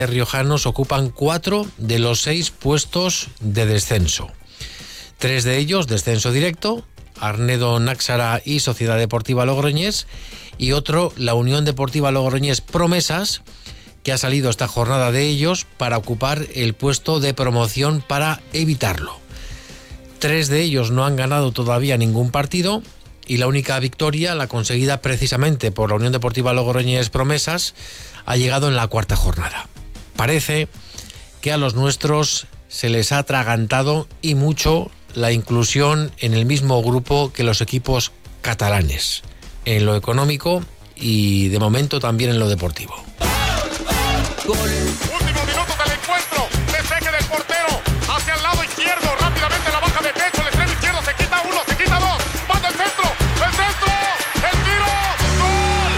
riojanos ocupan 4 de los 6 puestos de descenso. 3 de ellos descenso directo, Arnedo Náxara y Sociedad Deportiva Logroñés, y otro, la Unión Deportiva Logroñés Promesas, que ha salido esta jornada de ellos para ocupar el puesto de promoción para evitarlo. 3 de ellos no han ganado todavía ningún partido y la única victoria, la conseguida precisamente por la Unión Deportiva Logroñés Promesas, ha llegado en la 4ª jornada. Parece que a los nuestros se les ha atragantado y mucho la inclusión en el mismo grupo que los equipos catalanes, en lo económico y de momento también en lo deportivo. Gol. Últimos minutos del encuentro. Despeje del portero hacia el lado izquierdo. Rápidamente la baja de pecho. El extremo izquierdo se quita uno, se quita dos. Manda el centro. El centro. El tiro. ¡Gol!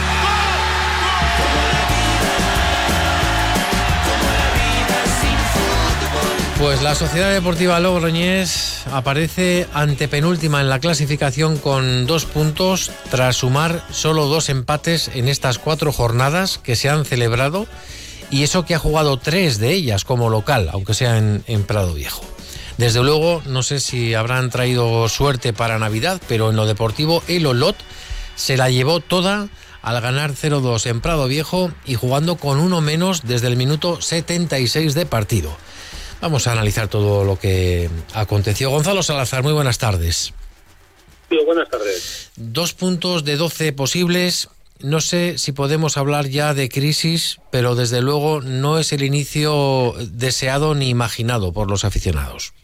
¡Gol! Pues la Sociedad Deportiva Logroñés aparece antepenúltima en la clasificación con 2 puntos tras sumar solo 2 empates en estas 4 jornadas que se han celebrado. Y eso que ha jugado 3 de ellas como local, aunque sea en Prado Viejo. Desde luego, no sé si habrán traído suerte para Navidad, pero en lo deportivo el Olot se la llevó toda al ganar 0-2 en Prado Viejo y jugando con 1 menos desde el minuto 76 de partido. Vamos a analizar todo lo que aconteció. Gonzalo Salazar, muy buenas tardes. Sí, buenas tardes. 2 puntos de 12 posibles. No sé si podemos hablar ya de crisis, pero desde luego no es el inicio deseado ni imaginado por los aficionados.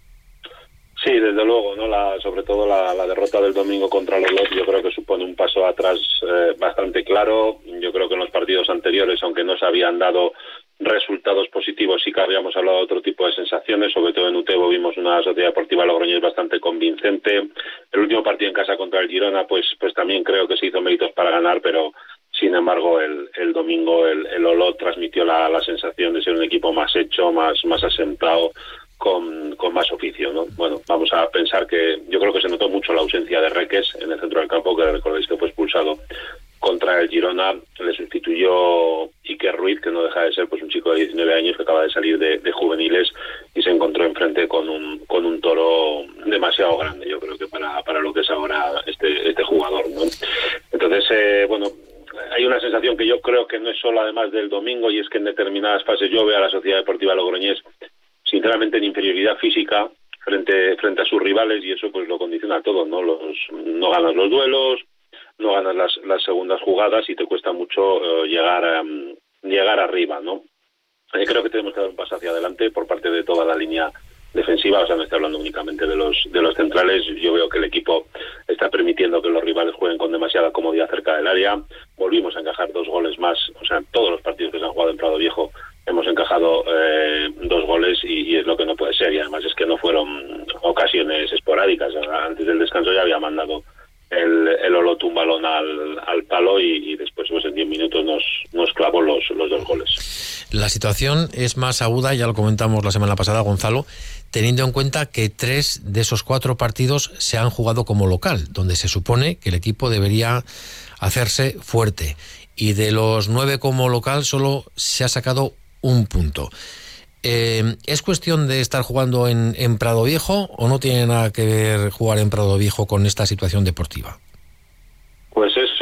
Sí, desde luego, ¿no? Sobre todo la derrota del domingo contra los Olot, yo creo que supone un paso atrás bastante claro. Yo creo que en los partidos anteriores, aunque no se habían dado resultados positivos, sí que habíamos hablado de otro tipo de sensaciones. Sobre todo en Utebo vimos una Sociedad Deportiva Logroñés bastante convincente. El último partido en casa contra el Girona, pues también creo que se hizo méritos para ganar, pero sin embargo el domingo el Olot transmitió la sensación de ser un equipo más hecho, más asentado, con más oficio, ¿no? Bueno, vamos a pensar que yo creo que se notó mucho la ausencia de Reques en el centro del campo, que recordéis que fue expulsado contra el Girona. Le sustituyó Iker Ruiz, que no deja de ser pues un chico de 19 años que acaba de salir de juveniles y se encontró enfrente con un toro demasiado grande, yo creo que para lo que es ahora este jugador, ¿no? Entonces, bueno, hay una sensación que yo creo que no es solo además del domingo, y es que en determinadas fases yo veo a la Sociedad Deportiva Logroñés sinceramente en inferioridad física frente a sus rivales, y eso pues lo condiciona todo, ¿no? No ganas los duelos, no ganas las segundas jugadas y te cuesta mucho llegar arriba, ¿no? Creo que tenemos que dar un paso hacia adelante por parte de toda la línea defensiva. O sea, no estoy hablando únicamente de los centrales. Yo veo que el equipo está permitiendo que los rivales jueguen con demasiada comodidad cerca del área. Volvimos a encajar 2 goles más. O sea, en todos los partidos que se han jugado en Prado Viejo hemos encajado 2 goles y es lo que no puede ser. Y además es que no fueron ocasiones esporádicas. O sea, antes del descanso ya había mandado el Olot un balón al palo y después pues en 10 minutos nos clavó los 2 goles. La situación es más aguda, ya lo comentamos la semana pasada, Gonzalo, teniendo en cuenta que 3 de esos 4 partidos se han jugado como local, donde se supone que el equipo debería hacerse fuerte, y de los 9 como local solo se ha sacado 1 punto. ¿Es cuestión de estar jugando en Prado Viejo o no tiene nada que ver jugar en Prado Viejo con esta situación deportiva? Pues es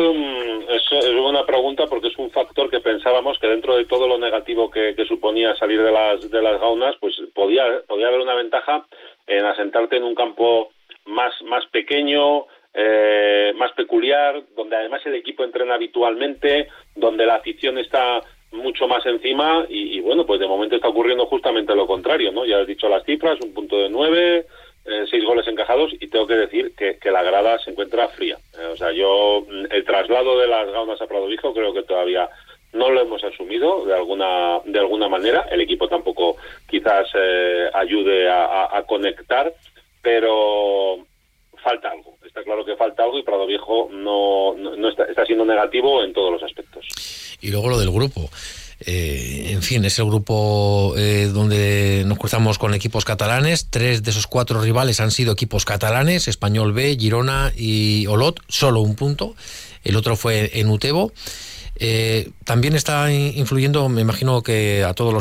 una pregunta, porque es un factor que pensábamos que dentro de todo lo negativo que suponía salir de las gaunas, pues podía haber una ventaja en asentarte en un campo más pequeño, más peculiar, donde además el equipo entrena habitualmente, donde la afición está mucho más encima y bueno, pues de momento está ocurriendo justamente lo contrario, ¿no? Ya has dicho las cifras, 1 punto de 9, 6 goles encajados, y tengo que decir que la grada se encuentra fría. O sea, el traslado de las gaunas a Prado Viejo creo que todavía no lo hemos asumido de alguna manera. El equipo tampoco quizás ayude a conectar, pero falta algo. Está claro que falta algo y Prado Viejo no está siendo negativo en todos los aspectos. Y luego lo del grupo. En fin, es el grupo donde nos cruzamos con equipos catalanes. 3 de esos 4 rivales han sido equipos catalanes: Español B, Girona y Olot, solo 1 punto. El otro fue en Utebo. También está influyendo, me imagino que a todos los